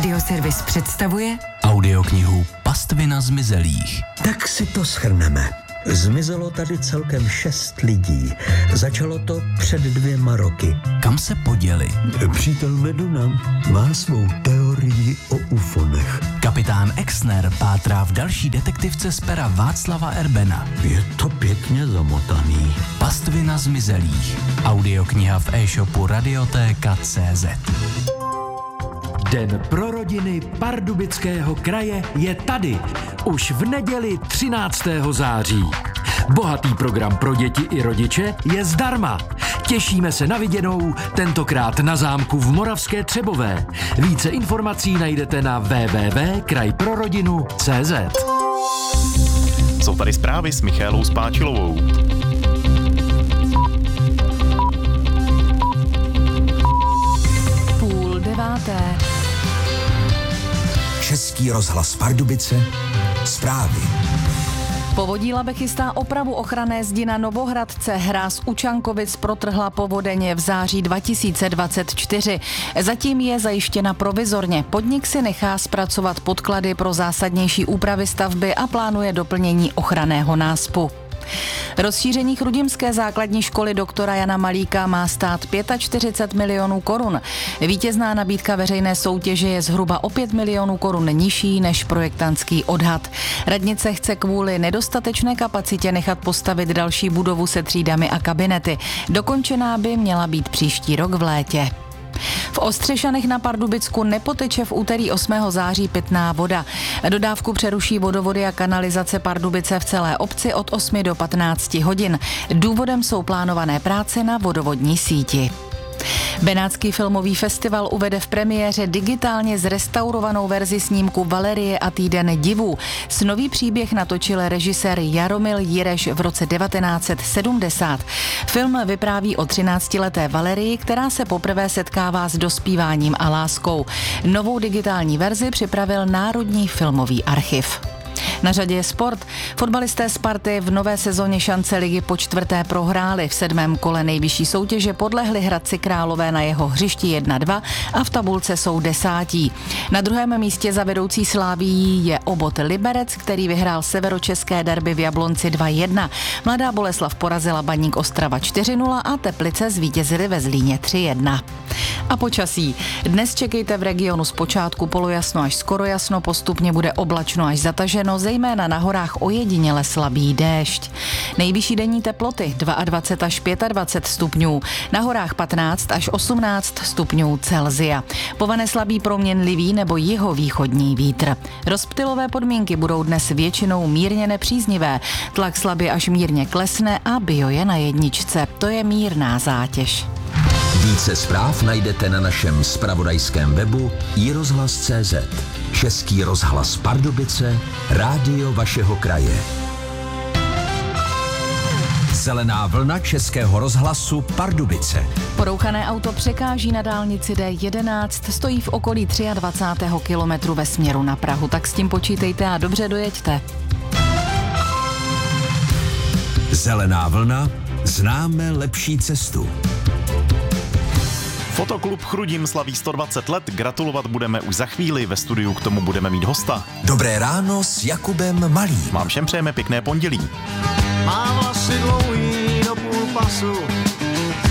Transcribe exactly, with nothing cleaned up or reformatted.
Radioservis představuje audioknihu Pastvina zmizelých. Tak si to shrneme. Zmizelo tady celkem šest lidí. Začalo to před dvěma roky. Kam se poděli? Přítel Meduna má svou teorii o ufonech. Kapitán Exner pátrá v další detektivce z pera Václava Erbena. Je to pěkně zamotaný. Pastvina zmizelých. Audiokniha v e-shopu Radiotéka tečka cé zet. Den pro rodiny Pardubického kraje je tady. Už v neděli třináctého září. Bohatý program pro děti i rodiče je zdarma. Těšíme se na viděnou, tentokrát na zámku v Moravské Třebové. Více informací najdete na w w w tečka kraj pro rodinu tečka cé zet. Jsou tady zprávy s Michálou Spáčilovou. Půl deváté. Český rozhlas Pardubice, zprávy. Povodí Labe chystá opravu ochranné zdi na Novohradce. Hráz u Čankovic protrhla povodeň v září dva tisíce dvacet čtyři. Zatím je zajištěna provizorně. Podnik si nechá zpracovat podklady pro zásadnější úpravy stavby a plánuje doplnění ochranného náspu. Rozšíření chrudimské základní školy doktora Jana Malíka má stát čtyřicet pět milionů korun. Vítězná nabídka veřejné soutěže je zhruba o pět milionů korun nižší než projektantský odhad. Radnice chce kvůli nedostatečné kapacitě nechat postavit další budovu se třídami a kabinety. Dokončená by měla být příští rok v létě. V Ostřešanech na Pardubicku nepoteče v úterý osmého září pitná voda. Dodávku přeruší vodovody a kanalizace Pardubice v celé obci od osmi do patnácti hodin. Důvodem jsou plánované práce na vodovodní síti. Benátský filmový festival uvede v premiéře digitálně zrestaurovanou verzi snímku Valerie a týden divů. Snový příběh natočil režisér Jaromil Jireš v roce devatenáct set sedmdesát. Film vypráví o třináctileté Valerii, která se poprvé setkává s dospíváním a láskou. Novou digitální verzi připravil Národní filmový archiv. Na řadě je sport. Fotbalisté Sparty v nové sezóně šance ligy po čtvrté prohráli. V sedmém kole nejvyšší soutěže podlehli Hradci Králové na jeho hřišti jedna dva a v tabulce jsou desátí. Na druhém místě za vedoucí Slavií je Obot Liberec, který vyhrál severočeské derby v Jablonci dva jedna. Mladá Boleslav porazila Baník Ostrava čtyři nula a Teplice zvítězily ve Zlíně tři jedna. A počasí. Dnes čekejte v regionu zpočátku polojasno až skoro jasno, postupně bude oblačno až zataženo, zejména na horách ojediněle slabý déšť. Nejvyšší denní teploty dvacet dva až dvacet pět stupňů, na horách patnáct až osmnáct stupňů Celsia. Povane slabý proměnlivý nebo jihovýchodní vítr. Rozptylové podmínky budou dnes většinou mírně nepříznivé, tlak slabě až mírně klesne a bio je na jedničce, to je mírná zátěž. Více zpráv najdete na našem zpravodajském webu i rozhlas tečka cé zet. Český rozhlas Pardubice, rádio vašeho kraje. Zelená vlna Českého rozhlasu Pardubice. Porouchané auto překáží na dálnici D jedenáct, stojí v okolí dvacátého třetího kilometru ve směru na Prahu, tak s tím počítejte a dobře dojeďte. Zelená vlna, známe lepší cestu. Fotoklub Chrudim slaví sto dvacet let, gratulovat budeme už za chvíli, ve studiu k tomu budeme mít hosta. Dobré ráno s Jakubem Malým. Vám všem přejeme pěkné pondělí. Má vlasy dlouhý do půl pasu,